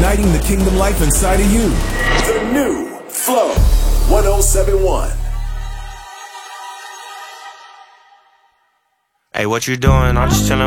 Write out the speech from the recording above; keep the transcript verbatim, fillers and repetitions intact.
igniting the kingdom life inside of you. The new Flow one oh seven one. Hey, what you doing? I'm just chilling